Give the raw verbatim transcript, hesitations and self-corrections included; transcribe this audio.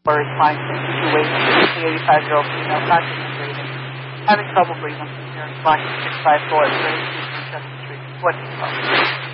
for responding to an situation. The eighty-five-year-old female practicing breathing, having trouble breathing. You're responding to six five four, thirty-two seventy-three. What's the problem?